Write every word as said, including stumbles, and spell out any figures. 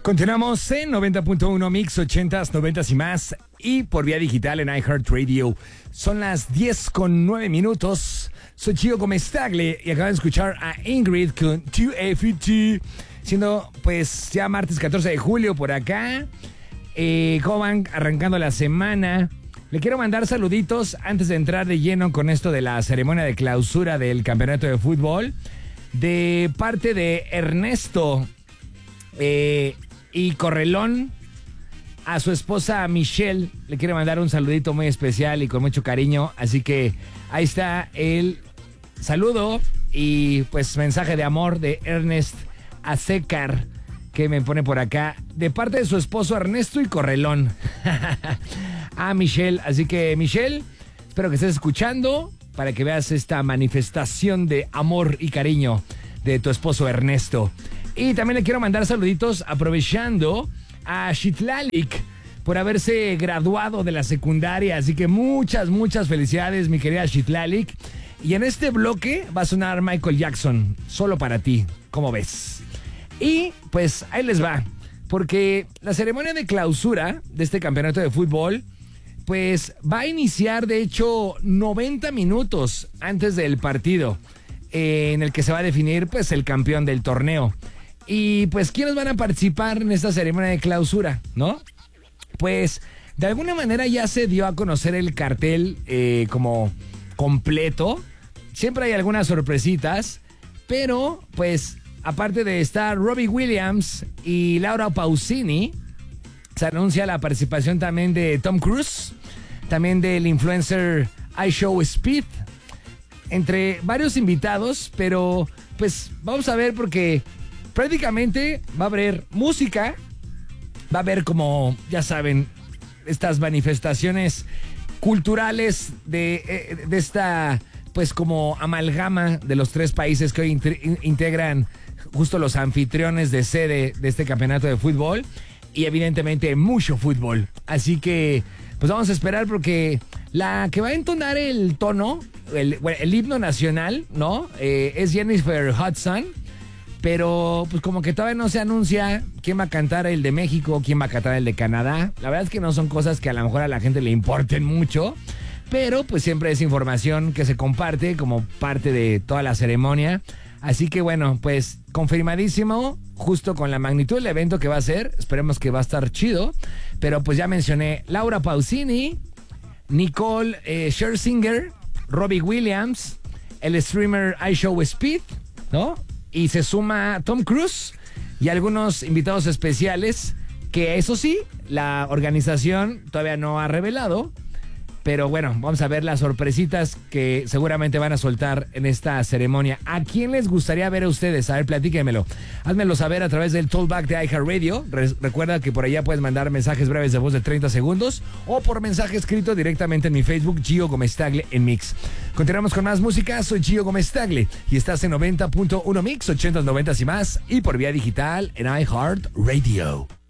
Continuamos en noventa punto uno Mix, ochentas, noventas y más, y por vía digital en iHeartRadio. Son las diez con nueve minutos. Soy Gio Gomez-Tagle y acaban de escuchar a Ingrid con dos F T, siendo pues ya martes catorce de julio por acá. Eh, ¿Cómo van arrancando la semana? Le quiero mandar saluditos antes de entrar de lleno con esto de la ceremonia de clausura del campeonato de fútbol. De parte de Ernesto eh, y Correlón, a su esposa Michelle, le quiero mandar un saludito muy especial y con mucho cariño. Así que ahí está el saludo y pues mensaje de amor de Ernest Azecar, que me pone por acá, de parte de su esposo Ernesto y Correlón. A Michelle, así que Michelle, espero que estés escuchando para que veas esta manifestación de amor y cariño de tu esposo Ernesto. Y también le quiero mandar saluditos aprovechando a Shitlalik por haberse graduado de la secundaria, así que muchas, muchas felicidades, mi querida Shitlalik. Y en este bloque va a sonar Michael Jackson, solo para ti, ¿cómo ves? Y pues ahí les va, porque la ceremonia de clausura de este campeonato de fútbol pues va a iniciar de hecho noventa minutos antes del partido, eh, en el que se va a definir pues el campeón del torneo. Y pues ¿quiénes van a participar en esta ceremonia de clausura, no? Pues de alguna manera ya se dio a conocer el cartel eh, como completo. Siempre hay algunas sorpresitas, pero pues aparte de estar Robbie Williams y Laura Pausini, se anuncia la participación también de Tom Cruise, también del influencer iShowSpeed, entre varios invitados, pero pues vamos a ver porque prácticamente va a haber música, va a haber como, ya saben, estas manifestaciones culturales de, de esta, pues como amalgama de los tres países que hoy integran justo los anfitriones de sede de este campeonato de fútbol. Y evidentemente mucho fútbol. Así que pues vamos a esperar porque la que va a entonar el tono, el, el himno nacional, ¿no? Eh, es Jennifer Hudson. Pero pues como que todavía no se anuncia quién va a cantar el de México, quién va a cantar el de Canadá. La verdad es que no son cosas que a lo mejor a la gente le importen mucho. Pero pues siempre es información que se comparte como parte de toda la ceremonia. Así que bueno, pues confirmadísimo, justo con la magnitud del evento que va a ser. Esperemos que va a estar chido. Pero pues ya mencioné Laura Pausini, Nicole eh, Scherzinger, Robbie Williams, el streamer iShowSpeed, ¿no? Y se suma Tom Cruise y algunos invitados especiales que eso sí, la organización todavía no ha revelado. Pero bueno, vamos a ver las sorpresitas que seguramente van a soltar en esta ceremonia. ¿A quién les gustaría ver a ustedes? A ver, platíquenmelo. Házmelo saber a través del Tollback de iHeartRadio. Re- recuerda que por allá puedes mandar mensajes breves de voz de treinta segundos o por mensaje escrito directamente en mi Facebook, Gio Gomez-Tagle en Mix. Continuamos con más música. Soy Gio Gomez-Tagle y estás en noventa punto uno Mix, ochentas, noventas y más, y por vía digital en iHeartRadio.